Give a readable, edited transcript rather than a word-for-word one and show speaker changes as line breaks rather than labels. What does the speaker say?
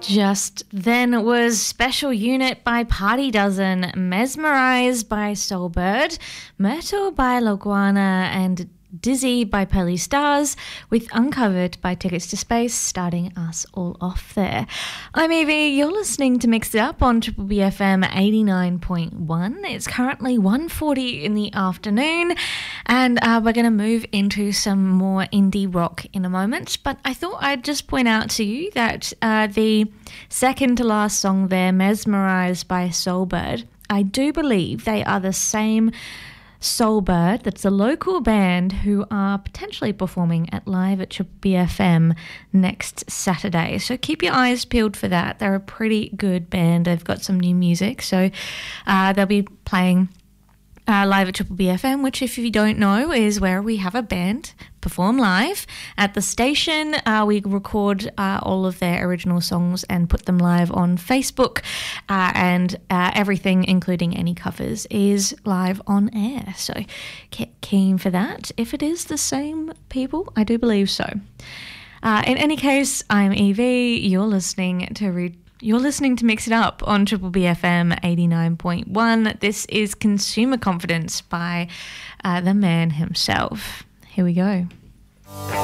Just then was Special Unit by Party Dozen, Mesmerized by Soulbird, Myrtle by Loguana, and Dizzy by Pearly Stars, with Uncovered by Tickets to Space starting us all off there. I'm Evie, you're listening to Mix It Up on Triple BFM 89.1. It's currently 1:40 in the afternoon, and we're going to move into some more indie rock in a moment, but I thought I'd just point out to you that the second to last song there, Mesmerized by Soulbird, I do believe they are the same Soulbird, that's a local band who are potentially performing at Live at Triple BFM next Saturday. So keep your eyes peeled for that. They're a pretty good band. They've got some new music. So they'll be playing Live at Triple BFM, which, if you don't know, is where we have a band perform live at the station. We record all of their original songs and put them live on Facebook, and everything, including any covers, is live on air. So get keen for that. If it is the same people, I do believe so. In any case, I'm Evie. You're listening to Mix It Up on Triple BFM 89.1. This is Consumer Confidence by the man himself. Here we go.